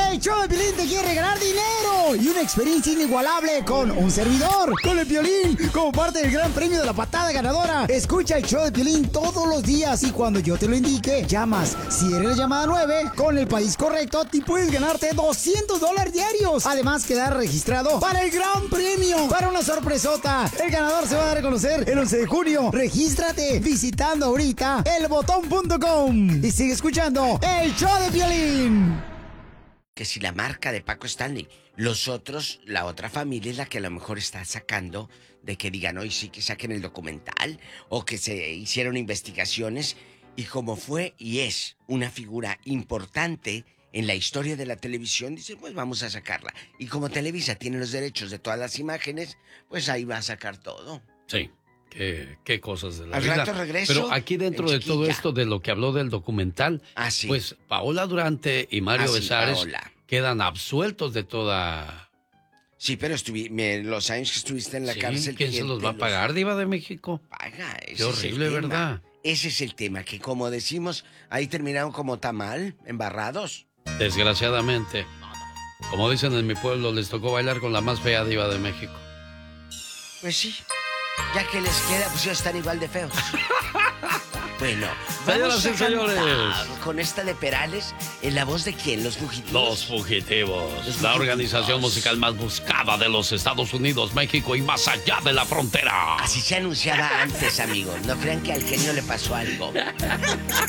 El show de Piolín te quiere regalar dinero y una experiencia inigualable con un servidor, con el Piolín, como parte del gran premio de la patada ganadora. Escucha el show de Piolín todos los días y cuando yo te lo indique, llamas. Si eres la llamada 9, con el país correcto, te puedes ganarte $200 diarios. Además, quedar registrado para el gran premio, para una sorpresota. El ganador se va a dar a conocer el 11 de junio. Regístrate visitando ahorita elbotón.com y sigue escuchando el show de Piolín. Que si la marca de Paco Stanley, los otros, la otra familia es la que a lo mejor está sacando de que digan hoy sí que saquen el documental o que se hicieron investigaciones y como fue y es una figura importante en la historia de la televisión, dicen pues vamos a sacarla. Y como Televisa tiene los derechos de todas las imágenes, pues ahí va a sacar todo. Sí. Qué cosas de la Al vida. rato regreso. Pero aquí dentro de todo esto de lo que habló del documental, sí. pues Paola Durante y Mario sí, Besares Paola. quedan absueltos de toda... Sí, pero los años que estuviste en la cárcel... ¿Quién se los va a pagar, Diva de México? Paga, qué horrible, ¿verdad? Ese es el tema, que como decimos, ahí terminaron como tamal, embarrados. Desgraciadamente. Como dicen en mi pueblo, les tocó bailar con la más fea Diva de México. Pues sí. Ya que les queda, pues ya están igual de feos. Bueno, señoras y señores, con esta de Perales, ¿en la voz de quién? ¿Los Fugitivos? Los Fugitivos, la organización musical más buscada de los Estados Unidos, México y más allá de la frontera. Así se anunciaba antes, amigos. No crean que al genio le pasó algo.